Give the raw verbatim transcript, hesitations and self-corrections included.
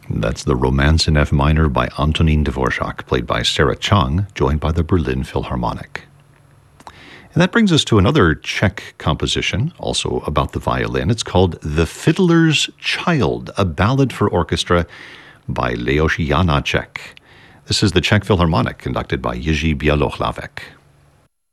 That's the Romance in F minor by Antonin Dvorak, played by Sarah Chung, joined by the Berlin Philharmonic. And that brings us to another Czech composition, also about the violin. It's called The Fiddler's Child, a ballad for orchestra by Leoš Janáček. This is the Czech Philharmonic, conducted by Jiří Bělohlavek.